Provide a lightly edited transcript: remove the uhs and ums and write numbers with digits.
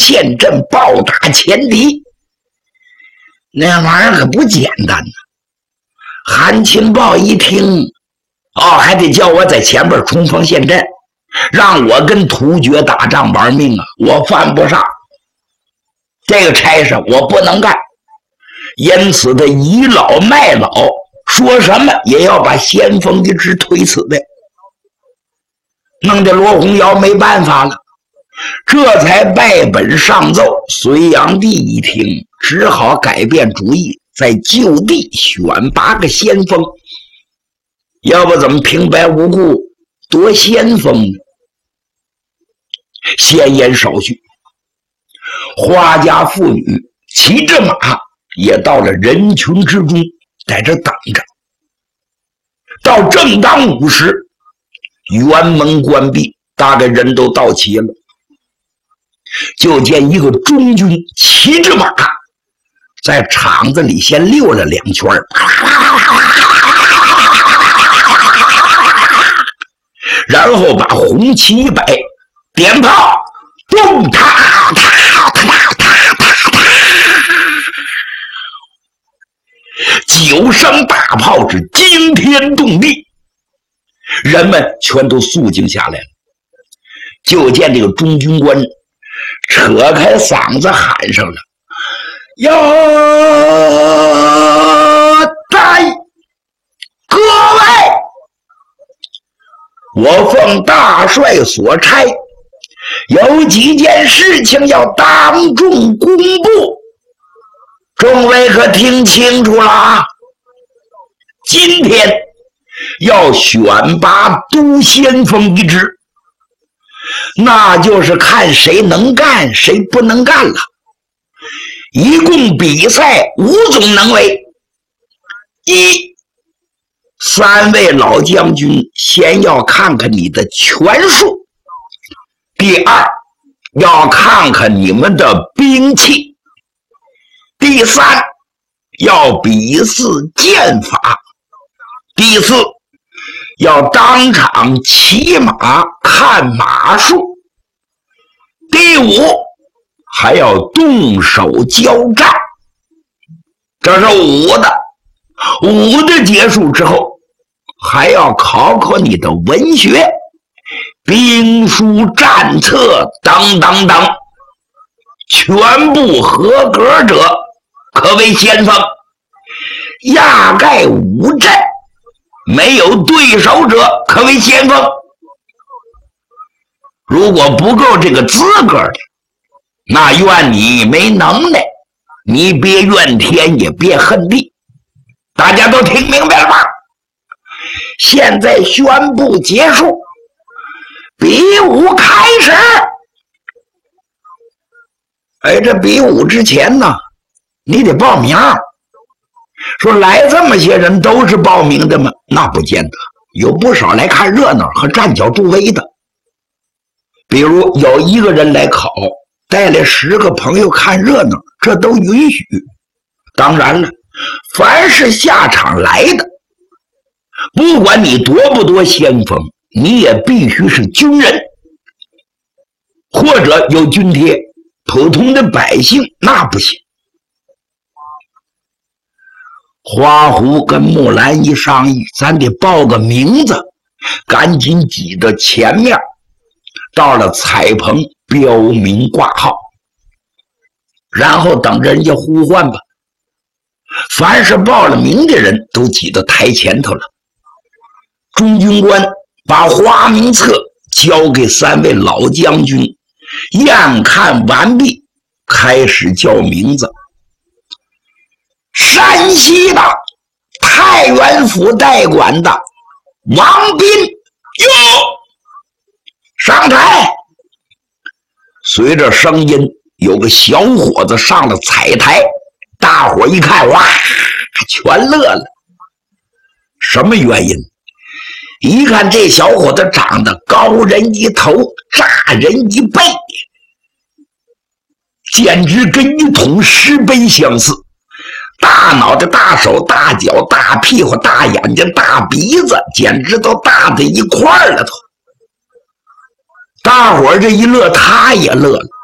陷阵，暴打前敌。那玩意儿可不简单呢。韩擒豹一听，还得叫我在前边冲锋陷阵，让我跟突厥打仗玩命啊！我犯不上，这个差事我不能干。因此他倚老卖老，说什么也要把先锋一支推辞的，弄得罗洪尧没办法了，这才拜本上奏。隋炀帝一听，只好改变主意，在就地选拔个先锋，要不怎么平白无故夺先锋呢？闲言少叙，花家妇女骑着马也到了人群之中，在这等着。到正当午时，辕门关闭，大概人都到齐了。就见一个中军骑着马在场子里先溜了2圈，然后把红旗一摆，点炮，咚踏踏踏踏踏踏，9声大炮是惊天动地，人们全都肃静下来了。就见这个中军官扯开嗓子喊上了：“要带各位，我奉大帅所差，有几件事情要当众公布，众位可听清楚了啊！今天要选拔都先锋一支，那就是看谁能干谁不能干了。一共比赛5种能为：一，3位老将军先要看看你的拳术；第二，要看看你们的兵器；第三，要比试剑法；第四，要当场骑马看马术；第五，还要动手交战。这是5的。5的结束之后，还要考考你的文学、兵书、战策等等等，全部合格者可为先锋，压盖5阵没有对手者可为先锋。如果不够这个资格的，那怨你没能耐，你别怨天也别恨地。大家都听明白了吗？现在宣布结束，比武开始。这比武之前呢，你得报名。说来这么些人都是报名的吗？那不见得，有不少来看热闹和站脚助威的。比如有1个人来考，带来10个朋友看热闹，这都允许。当然了，凡是下场来的，不管你夺不夺先锋，你也必须是军人，或者有军帖。普通的百姓那不行。花狐跟木兰一商议，咱得报个名字，赶紧挤到前面，到了彩棚标明挂号，然后等着人家呼唤吧。凡是报了名的人都挤到台前头了。中军官把花名册交给3位老将军，验看完毕，开始叫名字。山西的太原府代管的王斌，哟，上台。随着声音，有个小伙子上了彩台，大伙一看，哇，全乐了。什么原因？一看这小伙子长得高人一头，炸人一背，简直跟一桶石碑相似。大脑袋、大手、大脚、大屁股、大眼睛、大鼻子，简直都大在一块儿了都。大伙儿这一乐，他也乐了。